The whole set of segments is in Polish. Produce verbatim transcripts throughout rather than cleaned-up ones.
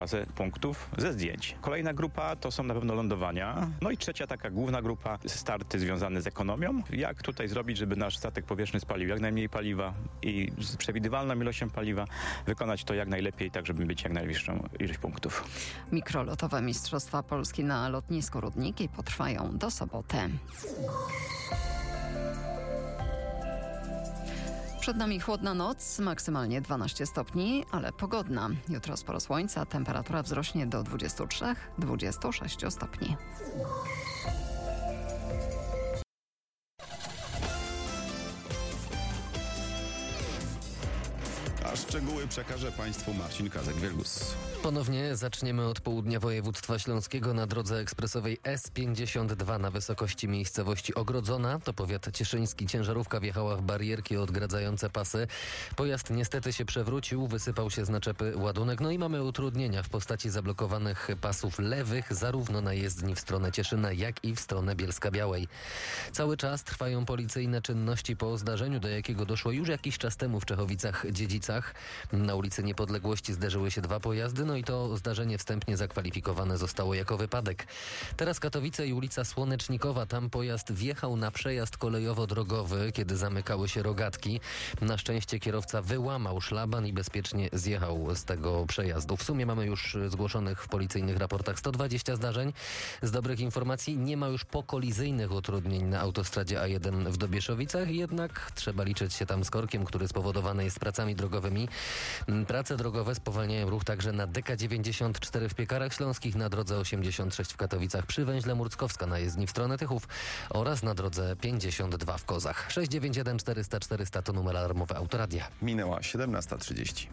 bazę punktów ze zdjęć. Kolejna grupa to są na pewno lądowania. No i trzecia taka główna grupa, starty związane z ekonomią. Jak tutaj zrobić, żeby nasz statek powietrzny spalił jak najmniej paliwa i z przewidywalną ilością paliwa wykonać to jak najlepiej, tak żeby mieć jak najwyższą ilość punktów. Mikrolotowe Mistrzostwa Polski na lotnisku Rudniki potrwają do soboty. Przed nami chłodna noc, maksymalnie dwanaście stopni, ale pogodna. Jutro sporo słońca, temperatura wzrośnie do dwudziestu trzech do dwudziestu sześciu stopni. A szczegóły przekaże Państwu Marcin Kazek-Wielgus. Ponownie zaczniemy od południa województwa śląskiego na drodze ekspresowej S pięćdziesiąt dwa na wysokości miejscowości Ogrodzona. To powiat cieszyński. Ciężarówka wjechała w barierki odgradzające pasy. Pojazd niestety się przewrócił, wysypał się z naczepy ładunek. No i mamy utrudnienia w postaci zablokowanych pasów lewych zarówno na jezdni w stronę Cieszyna, jak i w stronę Bielska-Białej. Cały czas trwają policyjne czynności po zdarzeniu, do jakiego doszło już jakiś czas temu w Czechowicach-Dziedzicach. Na ulicy Niepodległości zderzyły się dwa pojazdy, no i to zdarzenie wstępnie zakwalifikowane zostało jako wypadek. Teraz Katowice i ulica Słonecznikowa. Tam pojazd wjechał na przejazd kolejowo-drogowy, kiedy zamykały się rogatki. Na szczęście kierowca wyłamał szlaban i bezpiecznie zjechał z tego przejazdu. W sumie mamy już zgłoszonych w policyjnych raportach sto dwadzieścia zdarzeń. Z dobrych informacji nie ma już pokolizyjnych utrudnień na autostradzie A jeden w Dobieszowicach, jednak trzeba liczyć się tam z korkiem, który spowodowany jest pracami drogowymi. Prace drogowe spowalniają ruch także na D K dziewięćdziesiąt cztery w Piekarach Śląskich, na drodze osiemdziesiąt sześć w Katowicach przy węźle Murckowska na jezdni w stronę Tychów oraz na drodze pięćdziesiąt dwa w Kozach. sześć dziewięć jeden czterysta czterysta to numer alarmowy Autoradia. Minęła siedemnasta trzydzieści.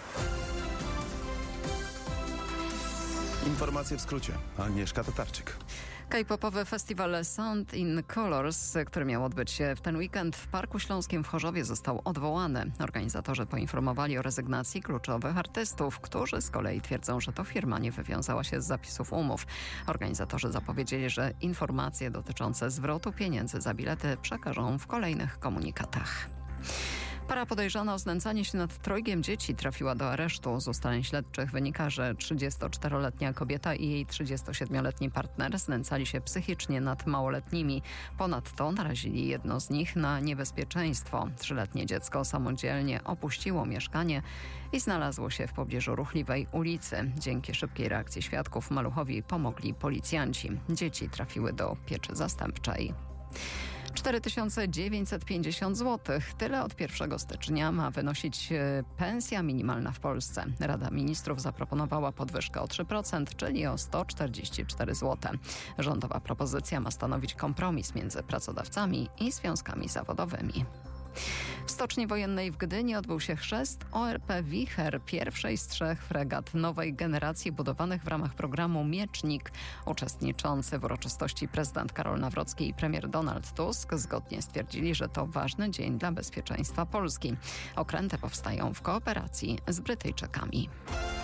Informacje w skrócie. Agnieszka Tatarczyk. K-popowy festiwal Sound in Colors, który miał odbyć się w ten weekend w Parku Śląskim w Chorzowie, został odwołany. Organizatorzy poinformowali o rezygnacji kluczowych artystów, którzy z kolei twierdzą, że to firma nie wywiązała się z zapisów umów. Organizatorzy zapowiedzieli, że informacje dotyczące zwrotu pieniędzy za bilety przekażą w kolejnych komunikatach. Para podejrzana o znęcanie się nad trojgiem dzieci trafiła do aresztu. Z ustaleń śledczych wynika, że trzydziestoczteroletnia kobieta i jej trzydziestosiedmioletni partner znęcali się psychicznie nad małoletnimi. Ponadto narazili jedno z nich na niebezpieczeństwo. Trzyletnie dziecko samodzielnie opuściło mieszkanie i znalazło się w pobliżu ruchliwej ulicy. Dzięki szybkiej reakcji świadków maluchowi pomogli policjanci. Dzieci trafiły do pieczy zastępczej. cztery tysiące dziewięćset pięćdziesiąt złotych. Tyle od pierwszego stycznia ma wynosić pensja minimalna w Polsce. Rada Ministrów zaproponowała podwyżkę o trzy procent, czyli o sto czterdzieści cztery złote. Rządowa propozycja ma stanowić kompromis między pracodawcami i związkami zawodowymi. W Stoczni Wojennej w Gdyni odbył się chrzest O R P Wicher, pierwszej z trzech fregat nowej generacji budowanych w ramach programu Miecznik. Uczestniczący w uroczystości prezydent Karol Nawrocki i premier Donald Tusk zgodnie stwierdzili, że to ważny dzień dla bezpieczeństwa Polski. Okręty powstają w kooperacji z Brytyjczykami.